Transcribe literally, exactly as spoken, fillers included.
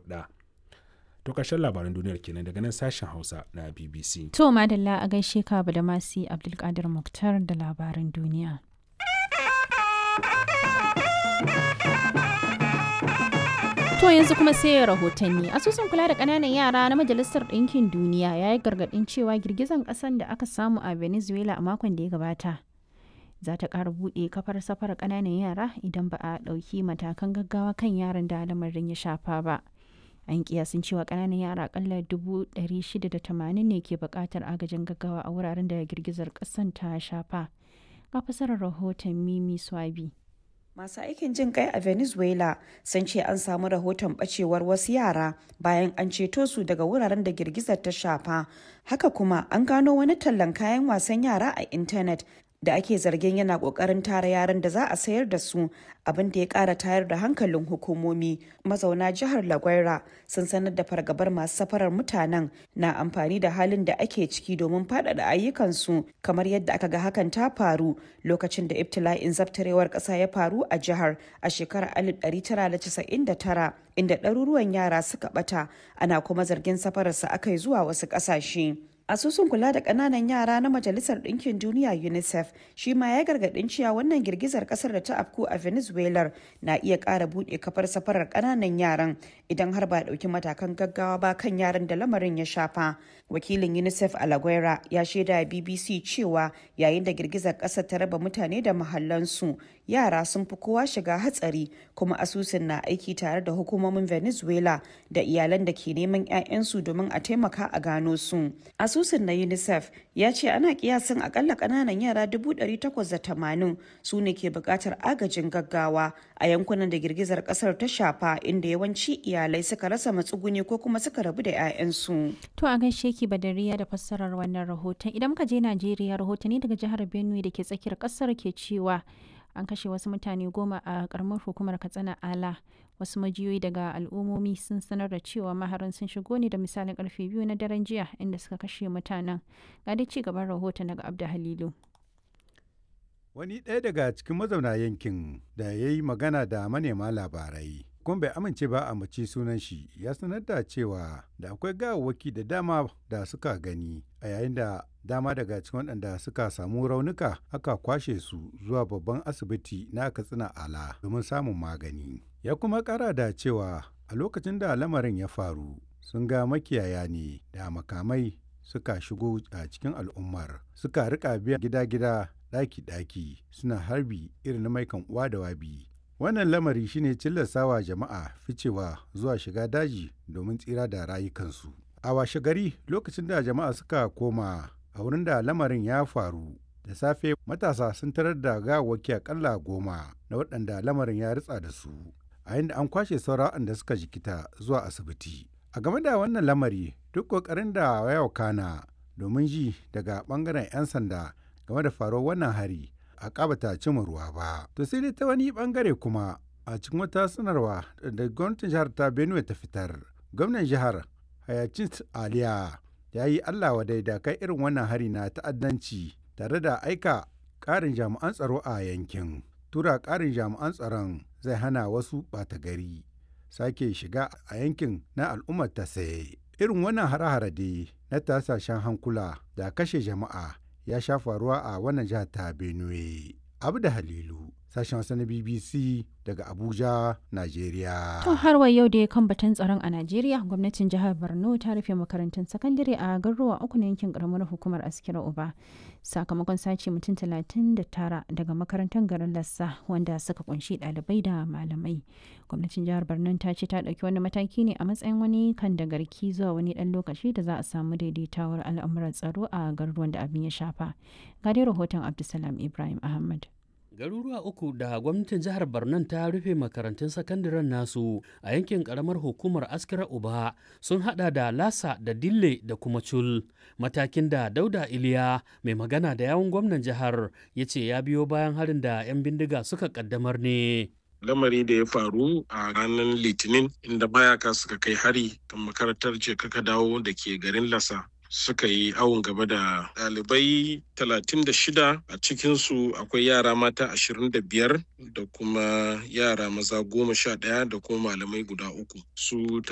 hulɗa. To ƙarshen labaran duniyar kenan daga nan sashen Hausa na B B C. To madalla a gaishe ka da Masi Abdulkadir Muktar da labaran duniya. To yanzu kuma sai rahotanni. Asusun kula da ƙananan yara na Majalisar Ɗinkin Duniya ya yi gargaɗin cewa girgizan ƙasar da aka samu a Venezuela a makon da ya gabata za ta ƙara buɗe kafar safarar ƙananan yara idan ba a ɗauki matakan gaggawa kan yaran da lamarin ya shafa ba. An kiyasin cewa ƙananan yara akalla dubu ɗari shida da tamanin ne ke buƙatar agajin gaggawa a wuraren da girgizar ƙasar ta shafa. Ga fasarar rahoton Mimi Swabi. Masu aikin jin kai a Venezuela sun ce an samu rahoton bacewar wasu yara bayan an ceto su daga wuraren da girgizar ta shafa. Haka kuma an gano wani tallan kayan wasan yara a intanet da ake zargin yana kokarin tara yaran da za a sayar da su, abin da ya kara tayar da hankalin hukumomi. Mazauna jihar La Guaira sun sanar da fargabar masu safarar mutanen na amfani da halin da ake ciki domin faɗaɗa ayyukansu, kamar yadda aka ga hakan ta faru lokacin da ibtila'in zabtarewar ƙasa ya faru a jihar a shekarar alif ɗari tara da casa'in da tara, inda ɗaruruwan yara suka ɓata, ana kuma zargin safararsa aka yi zuwa wasu ƙasashe. Asusun kula da ƙananan yara na Majalisar Ɗinkin Duniya UNICEF shi ma ya gargaɗin cewa wannan girgizar ƙasar da ta afku a Venezuela na iya ƙara buɗe kafar safarar ƙananan yaran idan har ba ɗauki matakan gaggawa ba kan yaran da lamarin ya shafa. Wakilin UNICEF a La Guaira ya shaida B B C cewa yayin da girgizar ƙasar ta raba mutane da mahallansu, yara sun fi kowa shiga hatsari, kuma asusun na aiki tare da hukumomin Venezuela da iyalan da ke neman 'ya'yansu domin a taimaka a gano su. Asusun na UNICEF ya ce ana kiyasin akalla kananan yara dubu ɗari takwas da tamanin su ne ke buƙatar agajin gaggawa a yankunan da girgizar ƙasar ta shafa, inda yawanci iyalai suka rasa matsuguni ko kuma suka rabu da 'ya'yansu. To a gaishe ki Badariya da fassarar wannan rahoton. Idan muka je Najeriya, rahotanni daga jihar Benue da ke tsakiyar ƙasar ke cewa an kashe wasu mutane goma a karamar hukumar Katsina Ala. Wasu majiyoyi daga al'ummomi sun sanar da cewa maharan sun shigo ne da misalin karfe biyu na daren jiya, inda suka kashe mutanen. Ga dai ci gaban rahoton daga Abda Halilu. Wani ɗaya daga cikin mazauna yankin da ya yi magana da manema labarai kuma bai amince ba a mace sunan shi, ya sanar da cewa da akwai gawawwaki da dama da suka gani, a yayin da dama daga cikin waɗanda suka samu raunuka aka kwashe su zuwa babban asibiti na Katsina Ala domin samun magani. Ya kuma ƙara da cewa a lokacin da lamarin ya faru sun ga makiyaya ne da makamai suka shigo a cikin al'ummar, suka rika biya gida-gida, ɗaki-ɗaki, suna harbi irin na maikan uwa da wabi. Wannan lamari shine cillasawa jama'a ficewa zuwa shiga daji domin tsira da rayukansu. A washe gari lokacin da jama'a suka koma a wurin da lamarin ya faru da safe, matasa sun tarar da gawawwaki akalla goma na waɗanda lamarin ya ritsa da su, a yadda an kwashe sauran waɗanda suka jikita zuwa asibiti. A game da wannan lamari, duk ƙoƙarin da ya wakana domin ji daga ɓangaren 'yan sanda game da faruwar wannan hari a ƙabata cimma ruwa ba. To sai dai ta wani ɓangare kuma, a cikin wata sanarwa da gwamnatin jihar ta Benue ta fitar, gwamnan jihar Hayacint Aliya ya yi Allah wadai da kai irin wannan hari na ta'addanci, tare da aika ƙarin jami'an tsaro a yankin. Tura ƙarin jami'an tsaron zai hana wasu ɓata gari sake shiga a yankin na al'ummar ta saye. Irin wannan hare-hare dai na tasashen hankula da kashe jama'a ya sha faruwa a wannan jihar ta Benue. Abda Halilu, sashen Hausa na B B C daga Abuja, Najeriya. To har wa yau da ya kan batun tsaron a Najeriya, gwamnatin jihar Borno ta rufe makarantun sakandare a garuruwa uku na yankin karamar hukumar Askira Uba sakamakon sace mutum talatin da tara daga makarantar garin Lassa, wanda suka kunshi ɗalibai da malamai. Gwamnatin jihar Borno ta ce ta ɗauki wani mataki ne a matsayin wani kan da garki zuwa wani ɗan lokaci da za a samu daidaitawar al'amuran tsaro a garuruwan da abin ya shafa. Ga dai rahoton Abdulsalam Ibrahim Ahmad. Garuruwa uku da gwamnatin jihar Barnan ta rufe makarantun sakandaren nasu a yankin karamar hukumar Askira Uba sun hada da Lasa da Dille da kuma Cul. Matakin da Dauda Iliya mai magana da yawun gwamnan jihar ya ce ya biyo bayan harin da 'yan bindiga suka kaddamar ne. Lamari da ya faru a ranar Litinin, inda mayaka suka kai hari kan makarantar ce kaka dawo da ke garin Lasa. Suka yi awon gaba da ɗalibai talatin da shida, a cikinsu akwai yara mata ashirin da biyar da kuma yara maza goma sha ɗaya da kuma malamai guda uku. Su